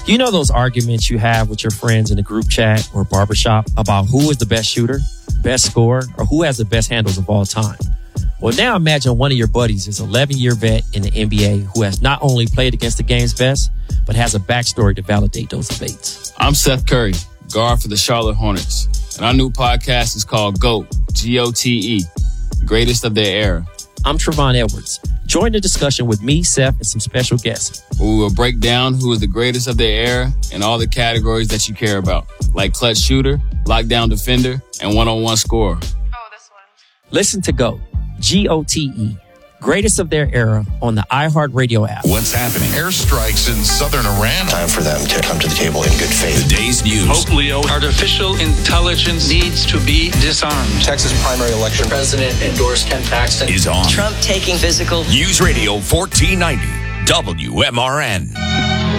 You know those arguments you have with your friends in a group chat or barbershop about who is the best shooter, best scorer, or who has the best handles of all time? Well, now imagine one of your buddies is an 11-year vet in the NBA who has not only played against the game's best, but has a backstory to validate those debates. I'm Seth Curry, guard for the Charlotte Hornets, and our new podcast is called GOAT, G-O-T-E, Greatest of Their Era. I'm Trevon Edwards. Join the discussion with me, Seth, and some special guests. We will break down who is the greatest of their era in all the categories that you care about, like clutch shooter, lockdown defender, and one-on-one scorer. Oh, this one. Listen to GOAT, G-O-T-E, Greatest of Their Era on the iHeartRadio app. What's happening? Airstrikes in southern Iran. Time for them to come to the table in good faith. The day's news. Pope Leo, artificial intelligence needs to be disarmed. Texas primary election. The president endorsed Ken Paxton. Is on. Trump taking physical. News Radio 1490, WMRN.